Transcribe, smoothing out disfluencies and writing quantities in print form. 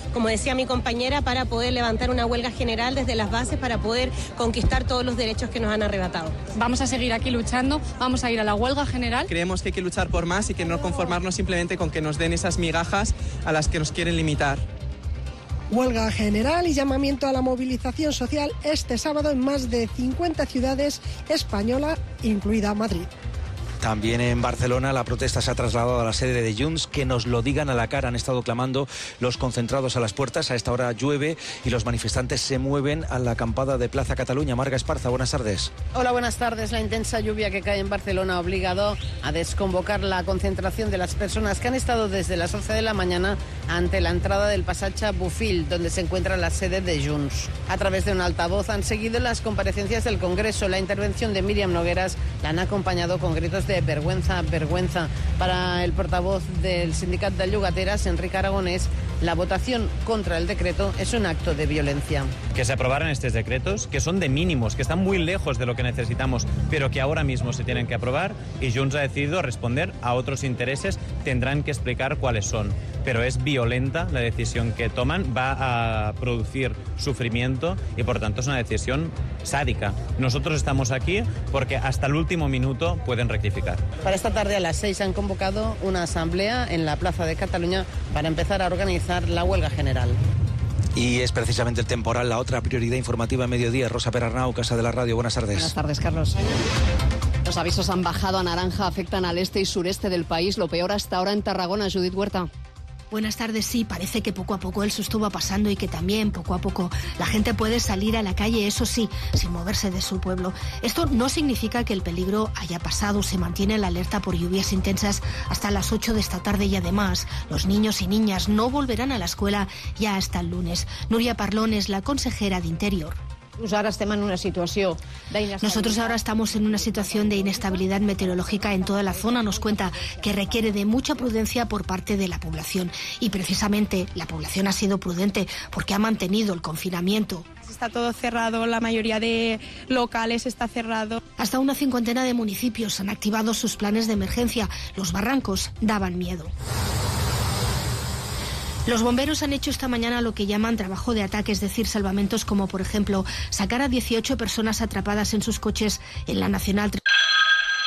como decía mi compañera, para poder levantar una huelga general desde las bases para poder conquistar todos los derechos que nos han arrebatado. Vamos a seguir aquí luchando, vamos a ir a la huelga general. Creemos que hay que luchar por más y que no conformarnos simplemente con que nos den esas migajas a las que nos quieren limitar. Huelga general y llamamiento a la movilización social este sábado en más de 50 ciudades españolas, incluida Madrid. También en Barcelona la protesta se ha trasladado a la sede de Junts. Que nos lo digan a la cara, han estado clamando los concentrados a las puertas. A esta hora llueve y los manifestantes se mueven a la acampada de Plaza Cataluña. Marga Esparza, buenas tardes. Hola, buenas tardes. La intensa lluvia que cae en Barcelona ha obligado a desconvocar la concentración de las personas que han estado desde las 11 de la mañana ante la entrada del Passatge Bofill, donde se encuentra la sede de Junts. A través de un altavoz han seguido las comparecencias del Congreso. La intervención de Míriam Nogueras la han acompañado con gritos de vergüenza, vergüenza. Para el portavoz del Sindicat de Llogateras, Enrique Aragonés, la votación contra el decreto es un acto de violencia. Que se aprobaran estos decretos, que son de mínimos, que están muy lejos de lo que necesitamos, pero que ahora mismo se tienen que aprobar, y Junts ha decidido responder a otros intereses, tendrán que explicar cuáles son. Pero es violenta la decisión que toman, va a producir sufrimiento y por tanto es una decisión sádica. Nosotros estamos aquí porque hasta el último minuto pueden rectificar. Para esta tarde a las 6 han convocado una asamblea en la Plaza de Cataluña para empezar a organizar la huelga general. Y es precisamente el temporal la otra prioridad informativa a mediodía. Rosa Perarnau, Casa de la Radio, buenas tardes. Buenas tardes, Carlos. Los avisos han bajado a naranja, afectan al este y sureste del país. Lo peor hasta ahora en Tarragona. Judith Huerta. Buenas tardes, sí, parece que poco a poco el susto va pasando y que también poco a poco la gente puede salir a la calle, eso sí, sin moverse de su pueblo. Esto no significa que el peligro haya pasado, se mantiene la alerta por lluvias intensas hasta las 8 de esta tarde y además los niños y niñas no volverán a la escuela ya hasta el lunes. Núria Parlón es la consejera de Interior. Nosotros ahora estamos en una situación de inestabilidad meteorológica en toda la zona. Nos cuenta que requiere de mucha prudencia por parte de la población. Y precisamente la población ha sido prudente porque ha mantenido el confinamiento. Está todo cerrado, la mayoría de locales está cerrado. Hasta una 50 de municipios han activado sus planes de emergencia. Los barrancos daban miedo. Los bomberos han hecho esta mañana lo que llaman trabajo de ataque, es decir, salvamentos como, por ejemplo, sacar a 18 personas atrapadas en sus coches en la Nacional 3.